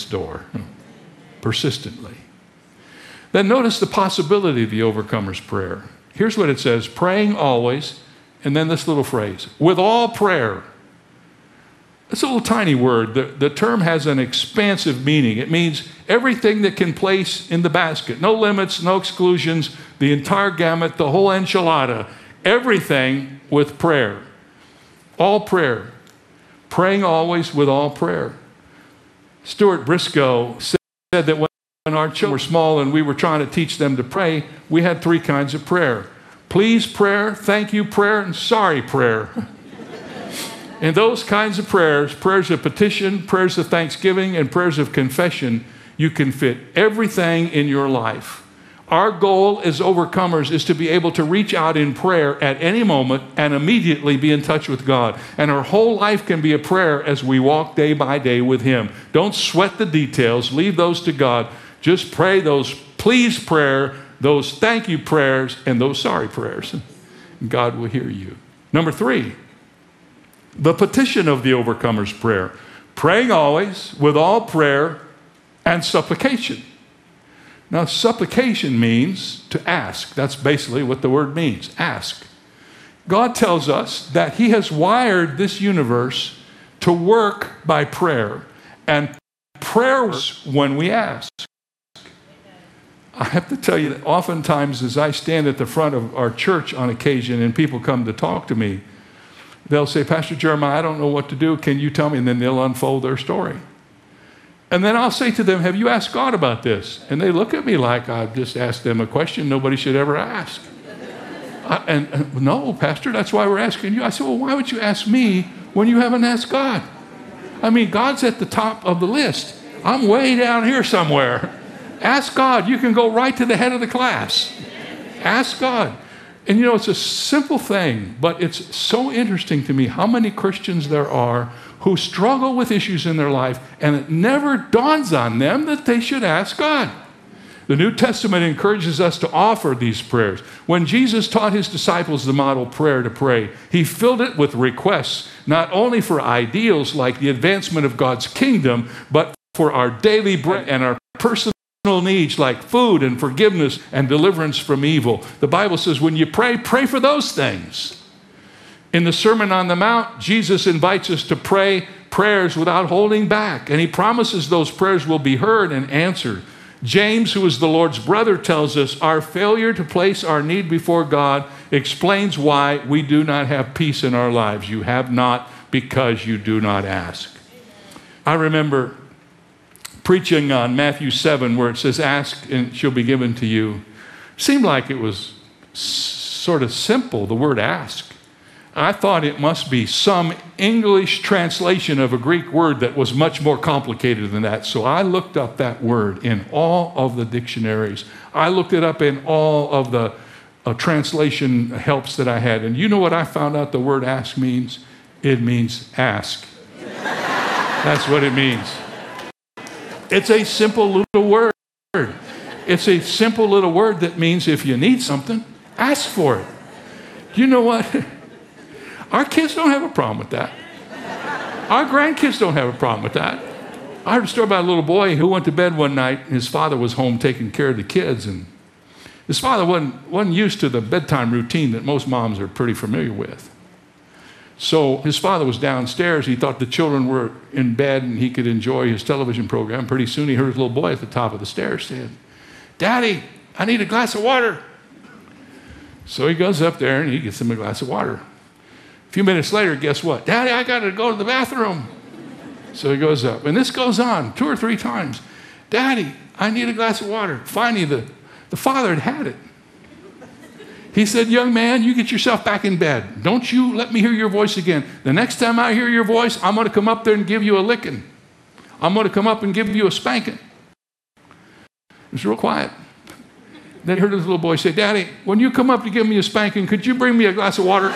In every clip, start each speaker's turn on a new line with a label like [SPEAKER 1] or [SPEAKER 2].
[SPEAKER 1] door persistently. Then notice the possibility of the overcomer's prayer. Here's what it says, praying always, and then this little phrase, with all prayer. It's a little tiny word. The term has an expansive meaning. It means everything that can place in the basket. No limits, no exclusions, the entire gamut, the whole enchilada. Everything with prayer. All prayer. Praying always with all prayer. Stuart Briscoe said that when our children were small and we were trying to teach them to pray, we had three kinds of prayer. Please prayer, thank you prayer, and sorry prayer. In those kinds of prayers, prayers of petition, prayers of thanksgiving, and prayers of confession, you can fit everything in your life. Our goal as overcomers is to be able to reach out in prayer at any moment and immediately be in touch with God. And our whole life can be a prayer as we walk day by day with Him. Don't sweat the details. Leave those to God. Just pray those please prayer, those thank you prayers, and those sorry prayers. And God will hear you. Number 3, the petition of the overcomer's prayer. Praying always with all prayer and supplication. Now, supplication means to ask. That's basically what the word means, ask. God tells us that He has wired this universe to work by prayer. And prayer is when we ask. I have to tell you that oftentimes as I stand at the front of our church on occasion and people come to talk to me, they'll say, Pastor Jeremiah, I don't know what to do. Can you tell me? And then they'll unfold their story. And then I'll say to them, have you asked God about this? And they look at me like I've just asked them a question nobody should ever ask. No, Pastor, that's why we're asking you. I said, well, why would you ask me when you haven't asked God? I mean, God's at the top of the list. I'm way down here somewhere. Ask God. You can go right to the head of the class. Ask God. And you know, it's a simple thing, but it's so interesting to me how many Christians there are who struggle with issues in their life, and it never dawns on them that they should ask God. The New Testament encourages us to offer these prayers. When Jesus taught His disciples the model prayer to pray, He filled it with requests, not only for ideals like the advancement of God's kingdom, but for our daily bread and our personal needs like food and forgiveness and deliverance from evil. The Bible says when you pray, pray for those things. In the Sermon on the Mount, Jesus invites us to pray prayers without holding back, and He promises those prayers will be heard and answered. James, who is the Lord's brother, tells us our failure to place our need before God explains why we do not have peace in our lives. You have not because you do not ask. I remember preaching on Matthew 7 where it says, ask and she'll be given to you. Seemed like it was sort of simple, the word ask. I thought it must be some English translation of a Greek word that was much more complicated than that. So I looked up that word in all of the dictionaries. I looked it up in all of the translation helps that I had. And you know what I found out the word ask means? It means ask. That's what it means. It's a simple little word. It's a simple little word that means if you need something, ask for it. You know what? Our kids don't have a problem with that. Our grandkids don't have a problem with that. I heard a story about a little boy who went to bed one night. His father was home taking care of the kids, and his father wasn't used to the bedtime routine that most moms are pretty familiar with. So his father was downstairs. He thought the children were in bed and he could enjoy his television program. Pretty soon he heard his little boy at the top of the stairs saying, Daddy, I need a glass of water. So he goes up there and he gets him a glass of water. A few minutes later, guess what? Daddy, I got to go to the bathroom. So he goes up. And this goes on 2 or 3 times. Daddy, I need a glass of water. Finally, the father had it. He said, young man, you get yourself back in bed. Don't you let me hear your voice again. The next time I hear your voice, I'm going to come up there and give you a licking. I'm going to come up and give you a spanking. It was real quiet. Then he heard this little boy say, Daddy, when you come up to give me a spanking, could you bring me a glass of water?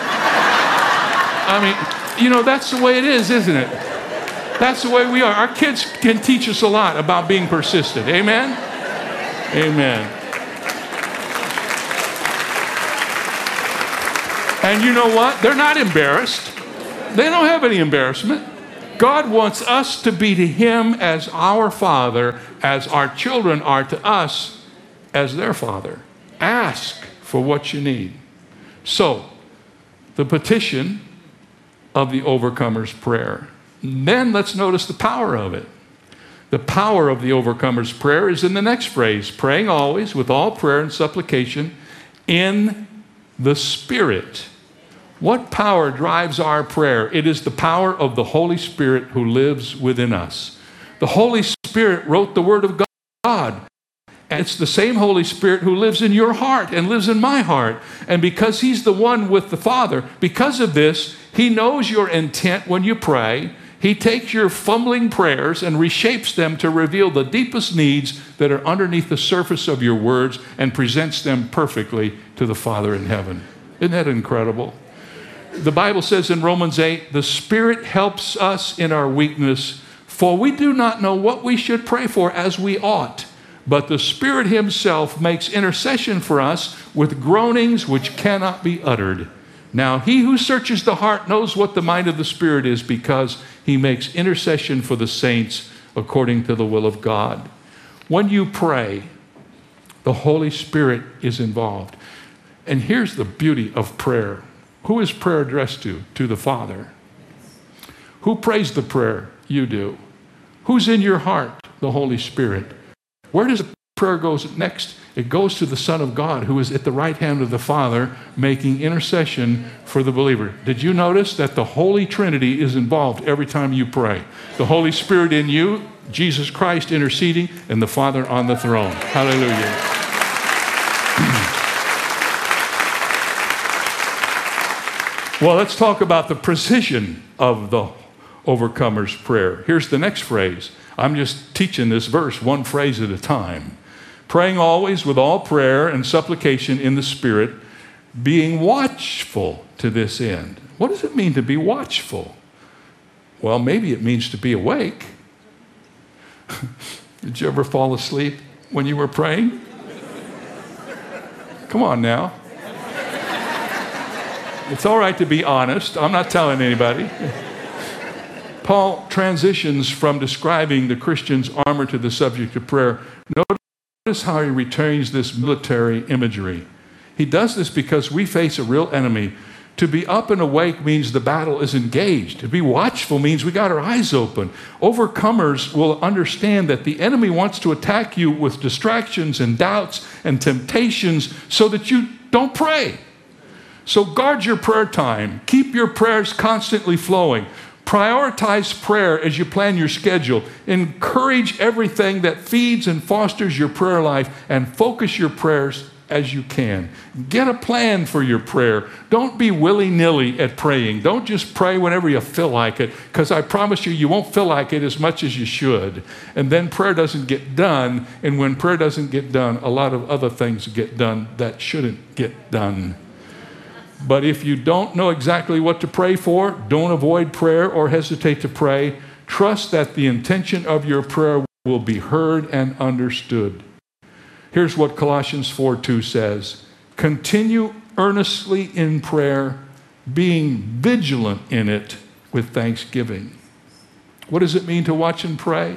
[SPEAKER 1] I mean, you know, that's the way it is, isn't it? That's the way we are. Our kids can teach us a lot about being persistent. Amen? Amen. And you know what? They're not embarrassed. They don't have any embarrassment. God wants us to be to him as our Father, as our children are to us as their Father. Ask for what you need. So, the petition of the overcomer's prayer. Then let's notice the power of it. The power of the overcomer's prayer is in the next phrase, praying always with all prayer and supplication in the Spirit. What power drives our prayer? It is the power of the Holy Spirit who lives within us. The Holy Spirit wrote the Word of God. And it's the same Holy Spirit who lives in your heart and lives in my heart. And because he's the one with the Father, because of this, he knows your intent when you pray. He takes your fumbling prayers and reshapes them to reveal the deepest needs that are underneath the surface of your words and presents them perfectly to the Father in heaven. Isn't that incredible? The Bible says in Romans 8, the Spirit helps us in our weakness, for we do not know what we should pray for as we ought. But the Spirit himself makes intercession for us with groanings which cannot be uttered. Now, he who searches the heart knows what the mind of the Spirit is, because he makes intercession for the saints according to the will of God. When you pray, the Holy Spirit is involved. And here's the beauty of prayer. Who is prayer addressed to? To the Father. Who prays the prayer? You do. Who's in your heart? The Holy Spirit. Where does the prayer go next? It goes to the Son of God, who is at the right hand of the Father, making intercession for the believer. Did you notice that the Holy Trinity is involved every time you pray? The Holy Spirit in you, Jesus Christ interceding, and the Father on the throne. Hallelujah. Well, let's talk about the precision of the overcomer's prayer. Here's the next phrase. I'm just teaching this verse one phrase at a time. Praying always with all prayer and supplication in the Spirit, being watchful to this end. What does it mean to be watchful? Well, maybe it means to be awake. Did you ever fall asleep when you were praying? Come on now. It's all right to be honest. I'm not telling anybody. Paul transitions from describing the Christian's armor to the subject of prayer. Notice how he retains this military imagery. He does this because we face a real enemy. To be up and awake means the battle is engaged. To be watchful means we got our eyes open. Overcomers will understand that the enemy wants to attack you with distractions and doubts and temptations so that you don't pray. So guard your prayer time. Keep your prayers constantly flowing. Prioritize prayer as you plan your schedule. Encourage everything that feeds and fosters your prayer life, and focus your prayers as you can. Get a plan for your prayer. Don't be willy-nilly at praying. Don't just pray whenever you feel like it, because I promise you, you won't feel like it as much as you should. And then prayer doesn't get done, and when prayer doesn't get done, a lot of other things get done that shouldn't get done. But if you don't know exactly what to pray for, don't avoid prayer or hesitate to pray. Trust that the intention of your prayer will be heard and understood. Here's what Colossians 4:2 says. Continue earnestly in prayer, being vigilant in it with thanksgiving. What does it mean to watch and pray?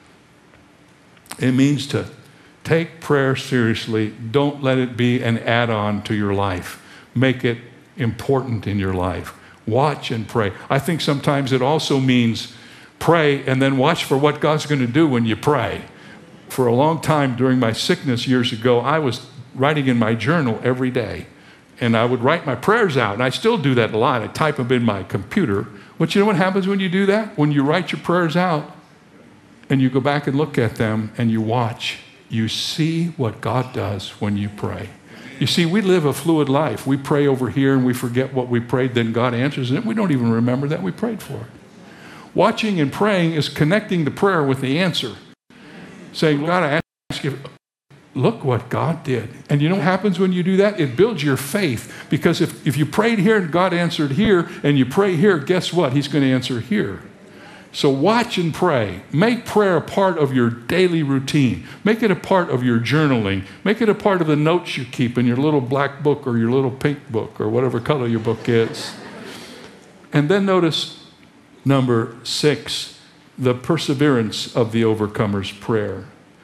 [SPEAKER 1] It means to take prayer seriously. Don't let it be an add-on to your life. Make it important in your life. Watch and pray. I think sometimes it also means pray and then watch for what God's going to do when you pray. For a long time during my sickness years ago, I was writing in my journal every day. And I would write my prayers out. And I still do that a lot. I type them in my computer. But you know what happens when you do that? When you write your prayers out and you go back and look at them and you watch, you see what God does when you pray. You see, we live a fluid life. We pray over here and we forget what we prayed, then God answers it. We don't even remember that we prayed for it. Watching and praying is connecting the prayer with the answer. Saying, God, I ask you, look what God did. And you know what happens when you do that? It builds your faith. Because if you prayed here and God answered here, and you pray here, guess what? He's going to answer here. So watch and pray. Make prayer a part of your daily routine. Make it a part of your journaling. Make it a part of the notes you keep in your little black book or your little pink book or whatever color your book is. And then notice Number 6, the perseverance of the overcomer's prayer.